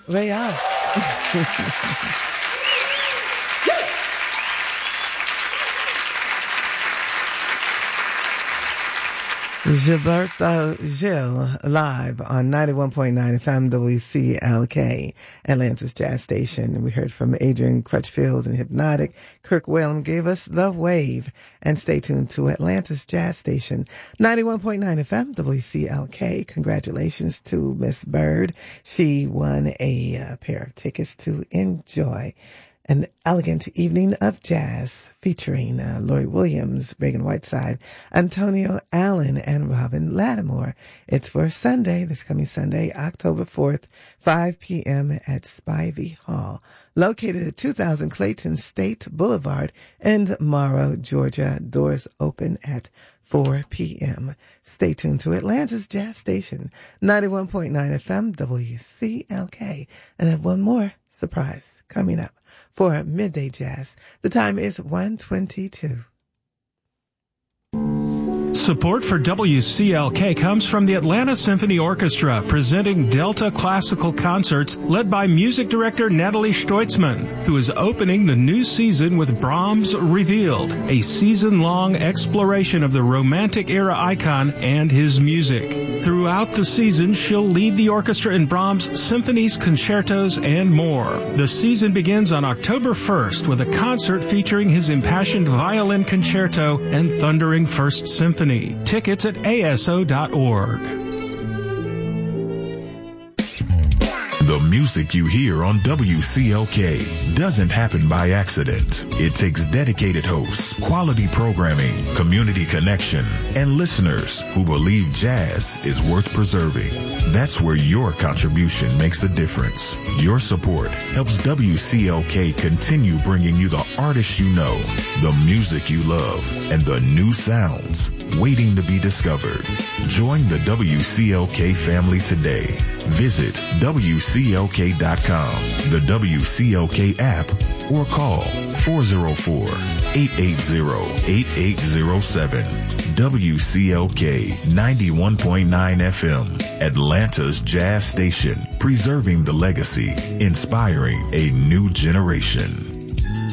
Reyes. Gilberto Gil live on 91.9 FM WCLK, Atlanta's Jazz Station. We heard from Adrian Crutchfield and Hypnotic. Kirk Whalum gave us The Wave. And stay tuned to Atlanta's Jazz Station, 91.9 FM WCLK. Congratulations to Miss Bird. She won a pair of tickets to enjoy an elegant evening of jazz featuring Laurie Williams, Reagan Whiteside, Antonio Allen, and Robin Lattimore. It's for Sunday, this coming Sunday, October 4th, 5 p.m. at Spivey Hall, located at 2000 Clayton State Boulevard in Morrow, Georgia. Doors open at 4 p.m. Stay tuned to Atlanta's Jazz Station, 91.9 FM WCLK. And I have one more surprise coming up for Midday Jazz. The time is 1:22. Support for WCLK comes from the Atlanta Symphony Orchestra, presenting Delta Classical Concerts, led by music director Natalie Stoitzman, who is opening the new season with Brahms Revealed, a season-long exploration of the Romantic era icon and his music. Throughout the season, she'll lead the orchestra in Brahms' symphonies, concertos, and more. The season begins on October 1st with a concert featuring his impassioned violin concerto and thundering First Symphony. Tickets at aso.org. The music you hear on WCLK doesn't happen by accident. It takes dedicated hosts, quality programming, community connection, and listeners who believe jazz is worth preserving. That's where your contribution makes a difference. Your support helps WCLK continue bringing you the artists you know, the music you love, and the new sounds waiting to be discovered. Join the WCLK family today. Visit WCLK.com, the WCLK app, or call 404-880-8807. WCLK 91.9 FM, Atlanta's Jazz Station, preserving the legacy, inspiring a new generation.